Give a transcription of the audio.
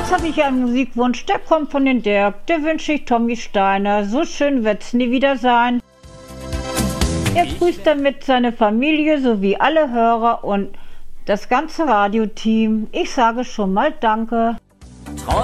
Jetzt habe ich einen Musikwunsch, der kommt von den Dirk, der wünsche ich Tommy Steiner. So schön wird's nie wieder sein. Er grüßt damit seine Familie sowie alle Hörer und das ganze Radioteam. Ich sage schon mal Danke.